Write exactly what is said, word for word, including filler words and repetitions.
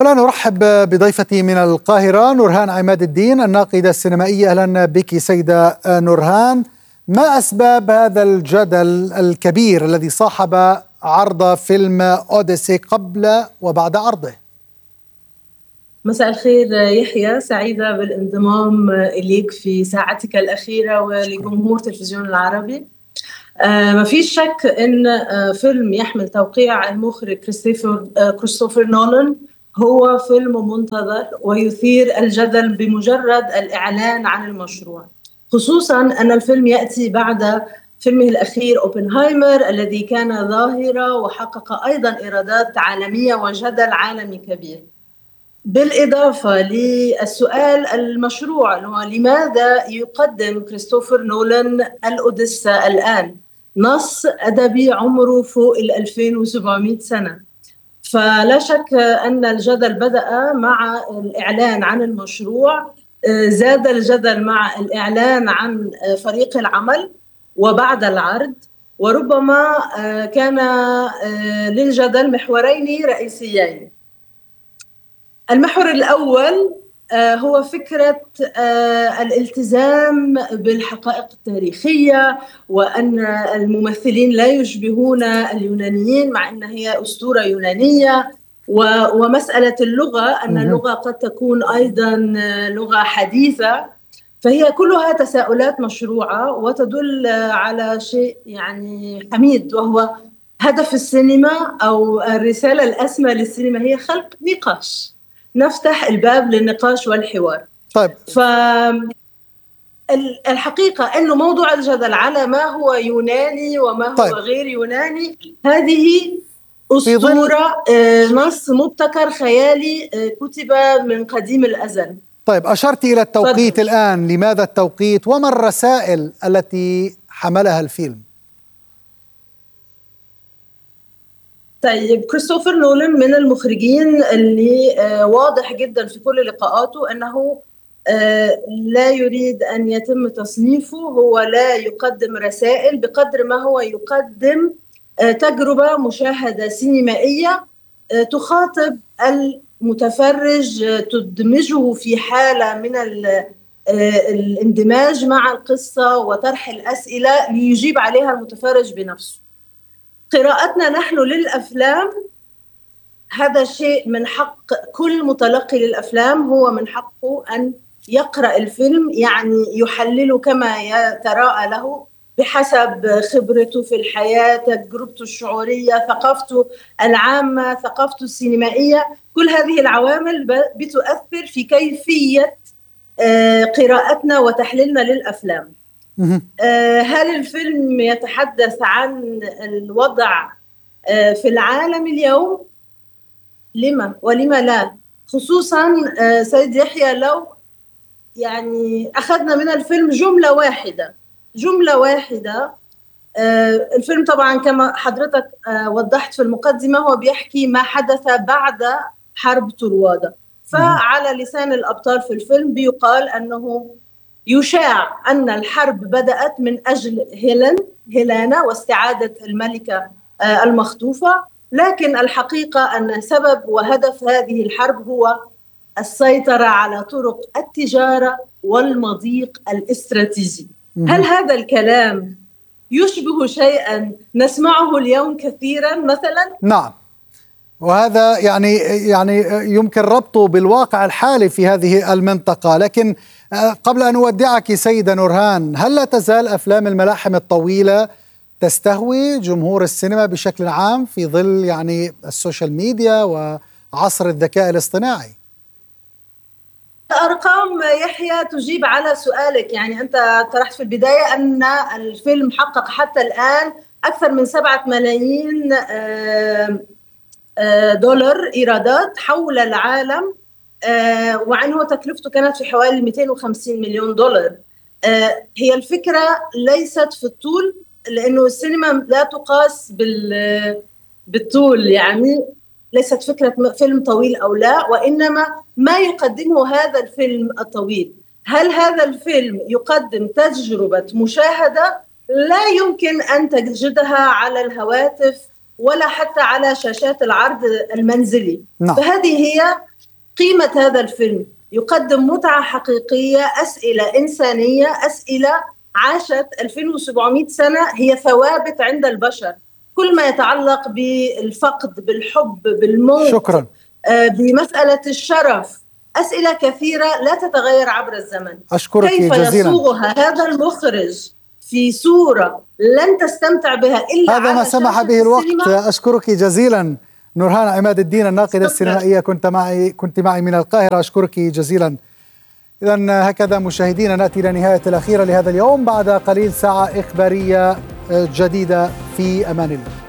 والآن أرحب بضيفتي من القاهرة نورهان عماد الدين الناقدة السينمائية. أهلا بك سيدة نورهان. ما أسباب هذا الجدل الكبير الذي صاحب عرض فيلم أوديسي قبل وبعد عرضه؟ مساء الخير يحيى، سعيدة بالانضمام إليك في ساعتك الأخيرة ولجمهور تلفزيون العربي. آه ما فيش شك أن آه فيلم يحمل توقيع المخرج كريستوفر آه كريستوفر نولان هو فيلم منتظر ويثير الجدل بمجرد الإعلان عن المشروع، خصوصا أن الفيلم يأتي بعد فيلمه الأخير أوبنهايمر الذي كان ظاهرة وحقق أيضا إيرادات عالمية وجدل عالمي كبير. بالإضافة للسؤال المشروع هو لماذا يقدم كريستوفر نولان الأوديسا الآن؟ نص أدبي عمره فوق ال ألفين وسبعمائة سنة، فلا شك أن الجدل بدأ مع الإعلان عن المشروع، زاد الجدل مع الإعلان عن فريق العمل وبعد العرض، وربما كان للجدل محورين رئيسيين. المحور الأول هو فكرة الالتزام بالحقائق التاريخية، وأن الممثلين لا يشبهون اليونانيين مع أنها هي أسطورة يونانية، ومسألة اللغة أن اللغة قد تكون أيضا لغة حديثة. فهي كلها تساؤلات مشروعة وتدل على شيء يعني حميد، وهو هدف السينما أو الرسالة الأسمى للسينما هي خلق نقاش، نفتح الباب للنقاش والحوار. طيب. فالحقيقة أنه موضوع الجدل على ما هو يوناني وما هو طيب. غير يوناني هذه أسطورة، نص مبتكر خيالي كتب من قديم الأزل. طيب، أشرت إلى التوقيت فضل. الآن لماذا التوقيت وما الرسائل التي حملها الفيلم؟ طيب، كريستوفر نولان من المخرجين اللي آه واضح جدا في كل لقاءاته أنه آه لا يريد أن يتم تصنيفه، هو لا يقدم رسائل بقدر ما هو يقدم آه تجربة مشاهدة سينمائية آه تخاطب المتفرج، آه تدمجه في حالة من آه الاندماج مع القصة وطرح الأسئلة ليجيب عليها المتفرج بنفسه. قراءتنا نحن للأفلام هذا شيء من حق كل متلقي للأفلام، هو من حقه أن يقرأ الفيلم، يعني يحلله كما يتراءى له بحسب خبرته في الحياة، تجربته الشعورية، ثقافته العامة، ثقافته السينمائية. كل هذه العوامل بتؤثر في كيفية قراءتنا وتحليلنا للأفلام. هل الفيلم يتحدث عن الوضع في العالم اليوم؟ لما ولما لا؟ خصوصا سيد يحيى لو يعني أخذنا من الفيلم جملة واحدة جملة واحدة الفيلم طبعا كما حضرتك وضحت في المقدمة هو بيحكي ما حدث بعد حرب طروادة، فعلى لسان الأبطال في الفيلم بيقال أنه يشاع أن الحرب بدأت من أجل هيلين هيلانا واستعادة الملكة المخطوفة، لكن الحقيقة أن سبب وهدف هذه الحرب هو السيطرة على طرق التجارة والمضيق الاستراتيجي. هل هذا الكلام يشبه شيئا نسمعه اليوم كثيرا مثلا؟ نعم، وهذا يعني يعني يمكن ربطه بالواقع الحالي في هذه المنطقة. لكن قبل أن أودعك سيدة نورهان، هل لا تزال أفلام الملاحم الطويلة تستهوي جمهور السينما بشكل عام في ظل يعني السوشيال ميديا وعصر الذكاء الاصطناعي؟ الأرقام يحيى تجيب على سؤالك، يعني أنت طرحت في البداية أن الفيلم حقق حتى الآن أكثر من سبعة ملايين دولار إيرادات حول العالم، وعنه تكلفته كانت في حوالي مئتين وخمسين مليون دولار. هي الفكرة ليست في الطول، لأنه السينما لا تقاس بالطول، يعني ليست فكرة فيلم طويل أو لا، وإنما ما يقدمه هذا الفيلم الطويل. هل هذا الفيلم يقدم تجربة مشاهدة لا يمكن أن تجدها على الهواتف ولا حتى على شاشات العرض المنزلي؟ نعم. فهذه هي قيمة هذا الفيلم يقدم متعة حقيقية، أسئلة إنسانية، أسئلة عاشت ألفين وسبعمائة سنة، هي ثوابت عند البشر، كل ما يتعلق بالفقد، بالحب، بالموت، شكرا. بمسألة الشرف، أسئلة كثيرة لا تتغير عبر الزمن. أشكرك كيف جزيلا. يصوغها هذا المخرج في صورة لن تستمتع بها إلا هذا ما سمح به الوقت. أشكرك جزيلا نورهان عماد الدين الناقدة السينمائية، كنت معي كنت معي من القاهرة. أشكرك جزيلا. إذن هكذا مشاهدينا نأتي إلى نهاية الأخيرة لهذا اليوم، بعد قليل ساعة إخبارية جديدة. في أمان الله.